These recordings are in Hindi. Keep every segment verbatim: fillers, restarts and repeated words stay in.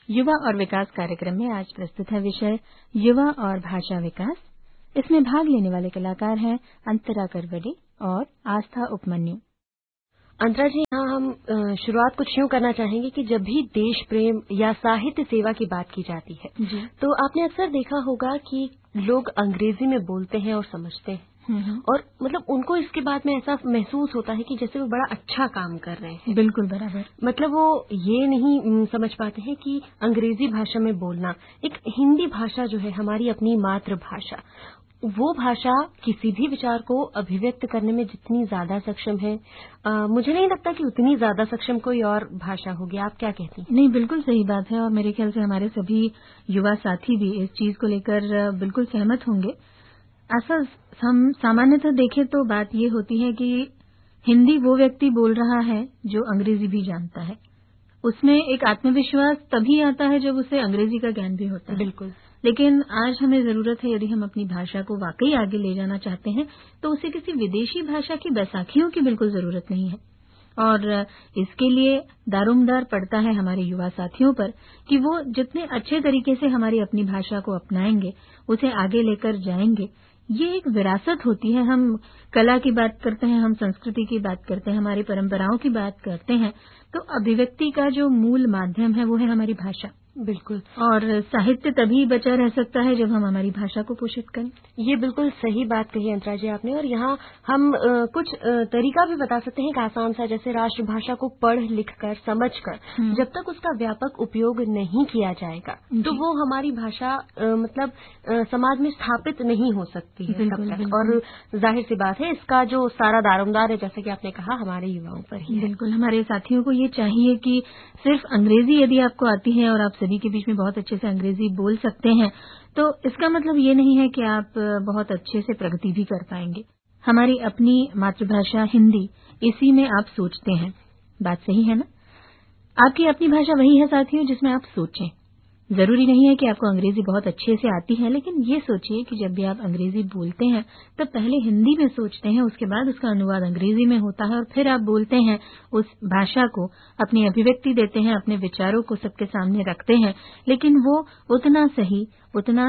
युवा और विकास कार्यक्रम में आज प्रस्तुत है विषय युवा और भाषा विकास। इसमें भाग लेने वाले कलाकार हैं अंतरा करवडे और आस्था उपमन्यु। अंतरा जी, यहाँ हम शुरुआत कुछ यूं करना चाहेंगे कि जब भी देश प्रेम या साहित्य सेवा की बात की जाती है जी। तो आपने अक्सर देखा होगा कि लोग अंग्रेजी में बोलते हैं और समझते हैं, और मतलब उनको इसके बाद में ऐसा महसूस होता है कि जैसे वो बड़ा अच्छा काम कर रहे हैं। बिल्कुल बराबर। मतलब वो ये नहीं समझ पाते हैं कि अंग्रेजी भाषा में बोलना, एक हिंदी भाषा जो है हमारी अपनी मातृभाषा, वो भाषा किसी भी विचार को अभिव्यक्त करने में जितनी ज्यादा सक्षम है, आ, मुझे नहीं लगता कि उतनी ज्यादा सक्षम कोई और भाषा होगी। आप क्या कहती हैं? नहीं, बिल्कुल सही बात है और मेरे ख्याल से हमारे सभी युवा साथी भी इस चीज को लेकर बिल्कुल सहमत होंगे। ऐसा हम सामान्यतः देखें तो बात ये होती है कि हिंदी वो व्यक्ति बोल रहा है जो अंग्रेजी भी जानता है। उसमें एक आत्मविश्वास तभी आता है जब उसे अंग्रेजी का ज्ञान भी होता है। बिल्कुल। लेकिन आज हमें जरूरत है, यदि हम अपनी भाषा को वाकई आगे ले जाना चाहते हैं तो उसे किसी विदेशी भाषा की बैसाखियों की बिल्कुल जरूरत नहीं है। और इसके लिए दारोमदार पड़ता है हमारे युवा साथियों पर कि वो जितने अच्छे तरीके से हमारी अपनी भाषा को अपनाएंगे, उसे आगे लेकर जाएंगे। ये एक विरासत होती है। हम कला की बात करते हैं, हम संस्कृति की बात करते हैं, हमारी परंपराओं की बात करते हैं, तो अभिव्यक्ति का जो मूल माध्यम है वो है हमारी भाषा। बिल्कुल। और साहित्य तभी बचा रह सकता है जब हम हमारी भाषा को पोषित करें। ये बिल्कुल सही बात कही अंतरा जी आपने। और यहाँ हम आ, कुछ आ, तरीका भी बता सकते हैं, एक आसान सा, जैसे राष्ट्रभाषा को पढ़ लिख कर समझ कर जब तक उसका व्यापक उपयोग नहीं किया जाएगा तो वो हमारी भाषा आ, मतलब आ, समाज में स्थापित नहीं हो सकती है तब तक। और जाहिर सी बात है, इसका जो सारा दारोमदार है, जैसे कि आपने कहा, हमारे युवाओं पर ही है। बिल्कुल। हमारे साथियों को ये चाहिए कि सिर्फ अंग्रेजी यदि आपको आती है और आप सभी के बीच में बहुत अच्छे से अंग्रेजी बोल सकते हैं तो इसका मतलब ये नहीं है कि आप बहुत अच्छे से प्रगति भी कर पाएंगे। हमारी अपनी मातृभाषा हिंदी, इसी में आप सोचते हैं। बात सही है ना? आपकी अपनी भाषा वही है साथियों जिसमें आप सोचें। जरूरी नहीं है कि आपको अंग्रेजी बहुत अच्छे से आती है, लेकिन ये सोचिए कि जब भी आप अंग्रेजी बोलते हैं तो पहले हिंदी में सोचते हैं, उसके बाद उसका अनुवाद अंग्रेजी में होता है और फिर आप बोलते हैं, उस भाषा को अपनी अभिव्यक्ति देते हैं, अपने विचारों को सबके सामने रखते हैं। लेकिन वो उतना सही, उतना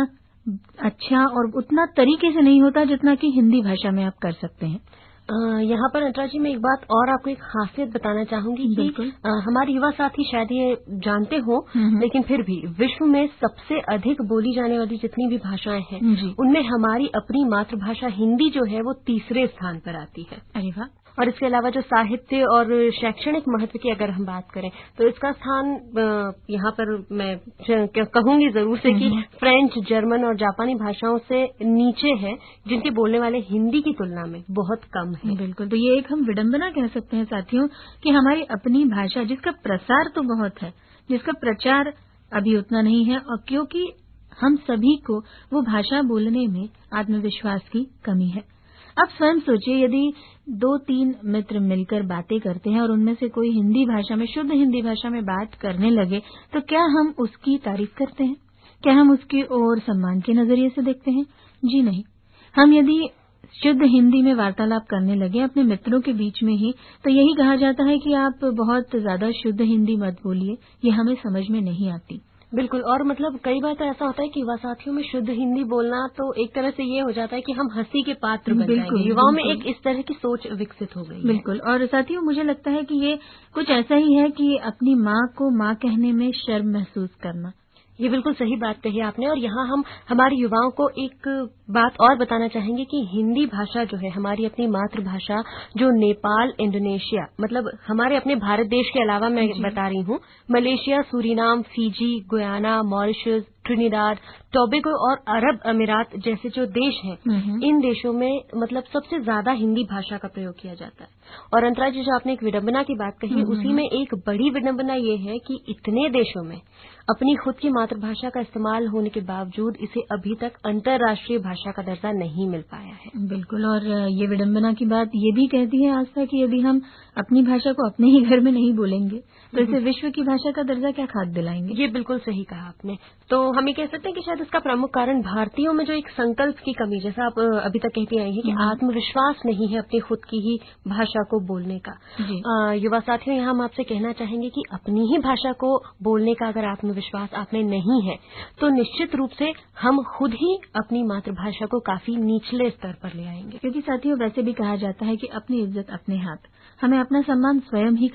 अच्छा और उतना तरीके से नहीं होता जितना कि हिंदी भाषा में आप कर सकते हैं। यहाँ पर अंतरा जी, मैं एक बात और आपको एक खासियत बताना चाहूंगी कि आ, हमारे युवा साथी शायद ये जानते हो, लेकिन फिर भी विश्व में सबसे अधिक बोली जाने वाली जितनी भी भाषाएं हैं उनमें हमारी अपनी मातृभाषा हिंदी जो है वो तीसरे स्थान पर आती है। अरे वाह। और इसके अलावा जो साहित्य और शैक्षणिक महत्व की अगर हम बात करें तो इसका स्थान यहाँ पर मैं कहूंगी जरूर से कि फ्रेंच, जर्मन और जापानी भाषाओं से नीचे है, जिनके बोलने वाले हिंदी की तुलना में बहुत कम है। बिल्कुल। तो ये एक हम विडंबना कह सकते हैं साथियों कि हमारी अपनी भाषा, जिसका प्रसार तो बहुत है, जिसका प्रचार अभी उतना नहीं है, और क्योंकि हम सभी को वो भाषा बोलने में आत्मविश्वास की कमी है। अब स्वयं सोचिए, यदि दो तीन मित्र मिलकर बातें करते हैं और उनमें से कोई हिंदी भाषा में, शुद्ध हिंदी भाषा में बात करने लगे तो क्या हम उसकी तारीफ करते हैं? क्या हम उसकी ओर सम्मान के नजरिए से देखते हैं? जी नहीं। हम यदि शुद्ध हिंदी में वार्तालाप करने लगे अपने मित्रों के बीच में ही, तो यही कहा जाता है कि आप बहुत ज्यादा शुद्ध हिंदी मत बोलिए, ये हमें समझ में नहीं आती। बिल्कुल। और मतलब कई बार तो ऐसा होता है कि युवा साथियों में शुद्ध हिंदी बोलना तो एक तरह से ये हो जाता है कि हम हंसी के पात्र बन जाएंगे। युवाओं में एक इस तरह की सोच विकसित हो गई। बिल्कुल। और साथियों, मुझे लगता है कि ये कुछ ऐसा ही है कि अपनी माँ को माँ कहने में शर्म महसूस करना। ये बिल्कुल सही बात कही आपने। और यहाँ हम हमारे युवाओं को एक बात और बताना चाहेंगे कि हिंदी भाषा जो है हमारी अपनी मातृभाषा, जो नेपाल, इंडोनेशिया, मतलब हमारे अपने भारत देश के अलावा मैं बता रही हूँ, Malaysia, Suriname, Fiji, Guyana, Mauritius, Trinidad, Tobago और अरब अमीरात जैसे जो देश हैं, इन देशों में मतलब सबसे ज्यादा हिंदी भाषा का प्रयोग किया जाता है। और अंतरा जी, जो आपने एक विडंबना की बात कही, उसी में एक बड़ी विडंबना ये है कि इतने देशों में अपनी खुद की मातृभाषा का इस्तेमाल होने के बावजूद इसे अभी तक अंतर्राष्ट्रीय भाषा का दर्जा नहीं मिल पाया है। बिल्कुल। और ये विडंबना की बात ये भी कहती है आस्था कि यदि हम अपनी भाषा को अपने ही घर में नहीं बोलेंगे तो इसे विश्व की भाषा का दर्जा क्या खाक दिलाएंगे। ये बिल्कुल सही कहा आपने। तो हम ये कह सकते हैं कि शायद इसका प्रमुख कारण भारतीयों में जो एक संकल्प की कमी, जैसा आप अभी तक कहती आई है कि आत्मविश्वास नहीं है अपनी खुद की ही भाषा भाषा को बोलने का। जी। आ, युवा साथियों, यहाँ हम आपसे कहना चाहेंगे कि अपनी ही भाषा को बोलने का अगर आत्मविश्वास आप में नहीं है तो निश्चित रूप से हम खुद ही अपनी मातृभाषा को काफी निचले स्तर पर ले आएंगे। क्योंकि साथियों, वैसे भी कहा जाता है कि अपनी इज्जत अपने हाथ, हमें अपना सम्मान स्वयं ही